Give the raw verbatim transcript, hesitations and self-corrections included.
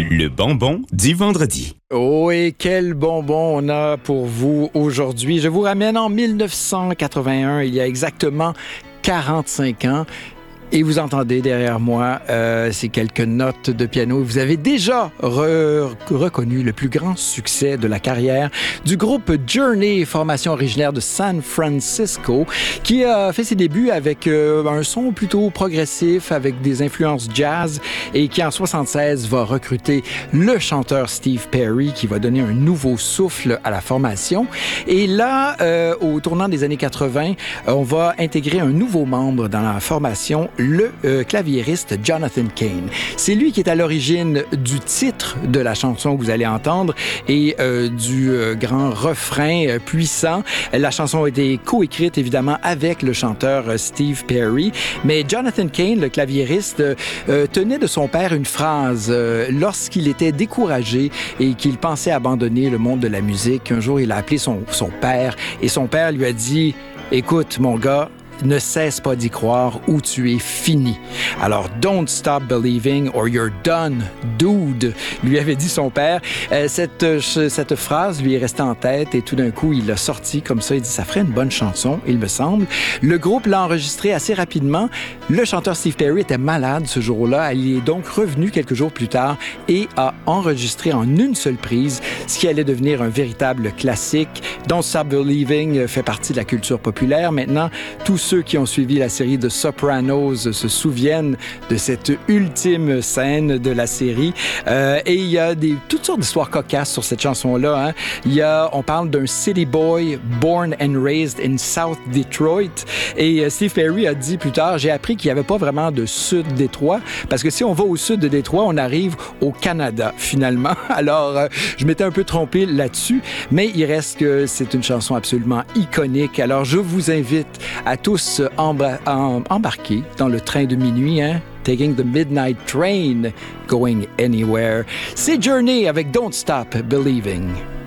Le bonbon du vendredi. Oh, et quel bonbon on a pour vous aujourd'hui. Je vous ramène en mille neuf cent quatre-vingt-un, il y a exactement quarante-cinq ans. Et vous entendez derrière moi euh, ces quelques notes de piano. Vous avez déjà re- reconnu le plus grand succès de la carrière du groupe Journey, formation originaire de San Francisco, qui a fait ses débuts avec euh, un son plutôt progressif, avec des influences jazz, et qui en soixante-seize va recruter le chanteur Steve Perry, qui va donner un nouveau souffle à la formation. Et là, euh, au tournant des années quatre-vingts, on va intégrer un nouveau membre dans la formation, le euh, claviériste Jonathan Cain. C'est lui qui est à l'origine du titre de la chanson que vous allez entendre et euh, du euh, grand refrain euh, puissant. La chanson a été coécrite évidemment avec le chanteur euh, Steve Perry, mais Jonathan Cain, le claviériste, euh, tenait de son père une phrase euh, lorsqu'il était découragé et qu'il pensait abandonner le monde de la musique. Un jour, il a appelé son, son père et son père lui a dit « Écoute, mon gars, ne cesse pas d'y croire ou tu es fini. » Alors, don't stop believing or you're done, dude, lui avait dit son père. Euh, cette, euh, cette phrase lui est restée en tête et tout d'un coup, il l'a sorti comme ça. Il dit, ça ferait une bonne chanson, il me semble. Le groupe l'a enregistré assez rapidement. Le chanteur Steve Perry était malade ce jour-là. Il est donc revenu quelques jours plus tard et a enregistré en une seule prise ce qui allait devenir un véritable classique. Don't Stop Believing fait partie de la culture populaire. Maintenant, tous ceux qui ont suivi la série de Sopranos se souviennent de cette ultime scène de la série. Euh, et il y a des, toutes sortes d'histoires cocasses sur cette chanson-là. Hein. Il y a, on parle d'un city boy born and raised in South Detroit. Et euh, Steve Perry a dit plus tard, j'ai appris qu'il n'y avait pas vraiment de sud Détroit, parce que si on va au sud de Détroit, on arrive au Canada, finalement. Alors, euh, je m'étais un peu trompé là-dessus, mais il reste que c'est une chanson absolument iconique. Alors, je vous invite à tous Emba- em- embarquer dans le train de minuit, hein? Taking the midnight train, going anywhere. C'est Journey avec Don't Stop Believing.